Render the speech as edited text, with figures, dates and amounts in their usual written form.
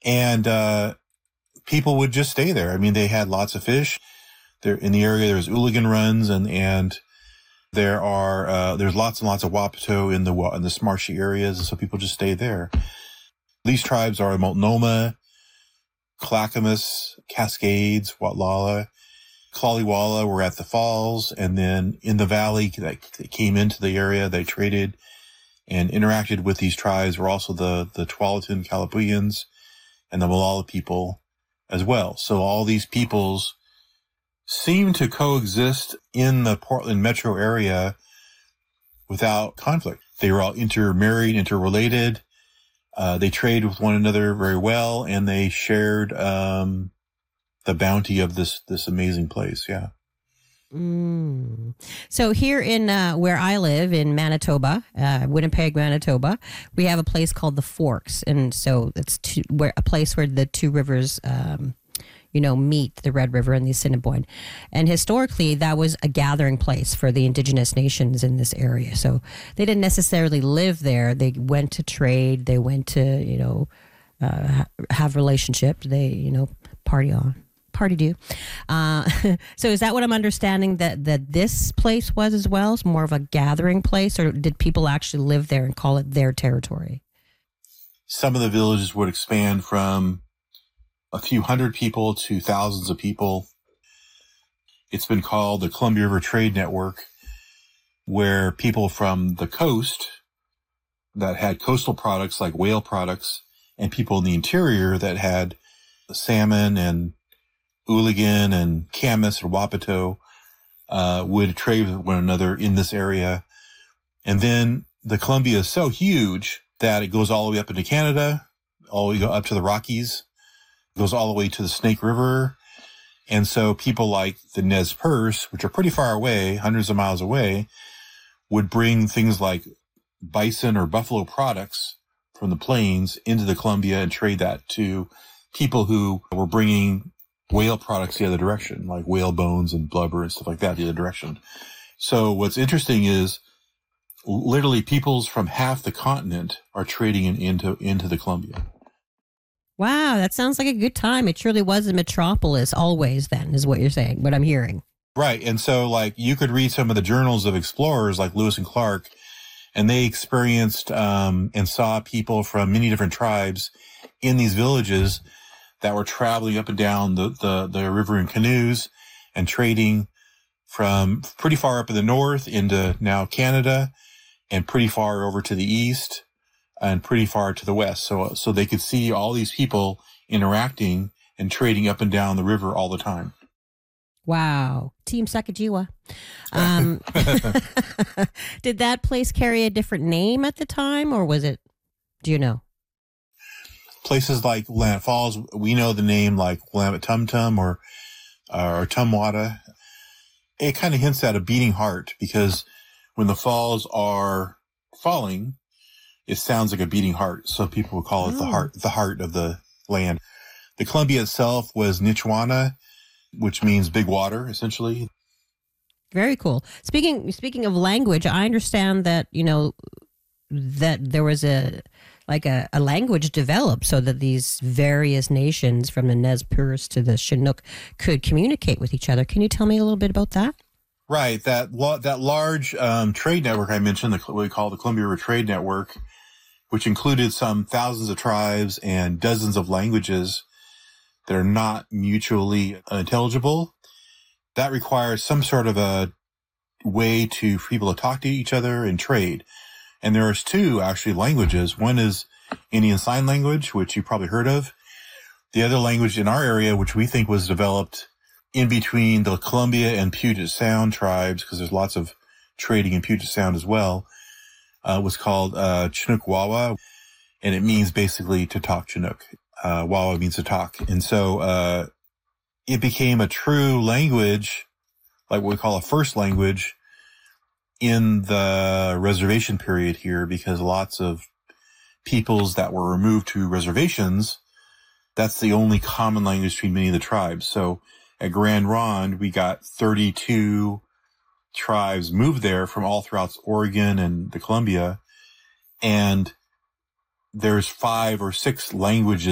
And people would just stay there. I mean, they had lots of fish. There in the area, there's Ooligan runs, and there's lots and lots of Wapato in the marshy areas, and so people just stay there. These tribes are Multnomah, Clackamas, Cascades, Watlala, Clawley were at the falls, and then in the valley that came into the area, they traded and interacted with these tribes were also the Tualatin Calapuyans and the Molalla people as well. So all these peoples seem to coexist in the Portland metro area without conflict. They were all intermarried, interrelated. They traded with one another very well, and they shared the bounty of this amazing place. Yeah. So here in where I live in Manitoba, Winnipeg, Manitoba, we have a place called the Forks, and so it's a place where the two rivers, meet, the Red River and the Assiniboine. And historically, that was a gathering place for the indigenous nations in this area. So they didn't necessarily live there. They went to trade. They went to have relationship. They party do. So is that what I'm understanding that this place was as well? It's more of a gathering place, or did people actually live there and call it their territory? Some of the villages would expand from a few hundred people to thousands of people. It's been called the Columbia River Trade Network, where people from the coast that had coastal products like whale products and people in the interior that had salmon and Ooligan and Camas or Wapato would trade with one another in this area. And then the Columbia is so huge that it goes all the way up into Canada, all the way up to the Rockies, goes all the way to the Snake River. And so people like the Nez Perce, which are pretty far away, hundreds of miles away, would bring things like bison or buffalo products from the plains into the Columbia and trade that to people who were bringing whale products the other direction, like whale bones and blubber and stuff like that the other direction. So what's interesting is literally peoples from half the continent are trading into the Columbia. Wow, that sounds like a good time. It surely was a metropolis always then, is what you're saying, what I'm hearing. Right. And so like you could read some of the journals of explorers like Lewis and Clark, and they experienced and saw people from many different tribes in these villages that were traveling up and down the river in canoes and trading from pretty far up in the north into now Canada and pretty far over to the east and pretty far to the west. So they could see all these people interacting and trading up and down the river all the time. Wow. Team Sacagawea. Did that place carry a different name at the time, or was it, do you know? Places like Willamette Falls, we know the name like Willamette Tum Tum or Tumwata. It kind of hints at a beating heart because when the falls are falling, it sounds like a beating heart. So people would call it the heart of the land. The Columbia itself was Nichwana, which means big water, essentially. Very cool. Speaking of language, I understand that, that there was a language developed so that these various nations from the Nez Perce to the Chinook could communicate with each other. Can you tell me a little bit about that? Right. That large trade network I mentioned, what we call the Columbia River Trade Network, which included some thousands of tribes and dozens of languages that are not mutually intelligible. That requires some sort of a way for people to talk to each other and trade. And there's two actually languages. One is Indian Sign Language, which you probably heard of. The other language in our area, which we think was developed in between the Columbia and Puget Sound tribes, because there's lots of trading in Puget Sound as well, was called Chinook Wawa, and it means basically to talk Chinook. Wawa means to talk. And so it became a true language, like what we call a first language, in the reservation period here, because lots of peoples that were removed to reservations, that's the only common language between many of the tribes. So at Grand Ronde, we got 32 tribes moved there from all throughout Oregon and the Columbia. And there's 5 or 6 languages